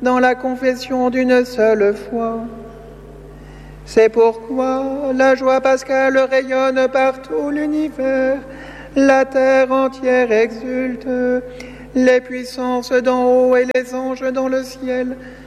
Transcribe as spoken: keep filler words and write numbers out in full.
dans la confession d'une seule foi. C'est pourquoi la joie pascale rayonne par tout l'univers, la terre entière exulte, les puissances d'en haut et les anges dans le ciel